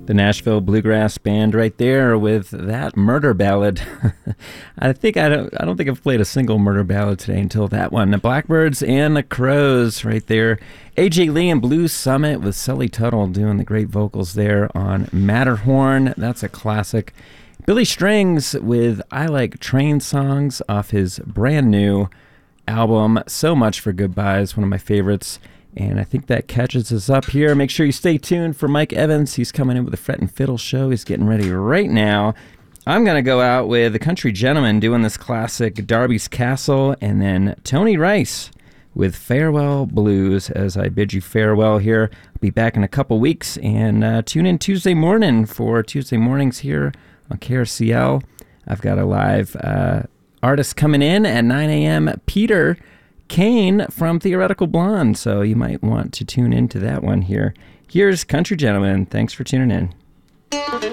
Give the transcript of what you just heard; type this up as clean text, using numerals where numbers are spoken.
The Nashville Bluegrass Band right there with that murder ballad. I don't think I've played a single murder ballad today until that one. The Blackbirds and the Crows right there. AJ Lee and Blue Summit with Sully Tuttle doing the great vocals there on Matterhorn. That's a classic. Billy Strings with I Like Train Songs off his brand new album, So Much for Goodbyes, one of my favorites. And I think that catches us up here. Make sure you stay tuned for Mike Evans. He's coming in with a Fret and Fiddle show. He's getting ready right now. I'm going to go out with the Country Gentleman doing this classic Darby's Castle, and then Tony Rice with Farewell Blues as I bid you farewell here. I'll be back in a couple weeks, and tune in Tuesday morning for Tuesday mornings here on KRCL. I've got a live artist coming in at 9 a.m., Peter Kane from Theoretical Blonde, so you might want to tune into that one here. Here's Country Gentleman. Thanks for tuning in.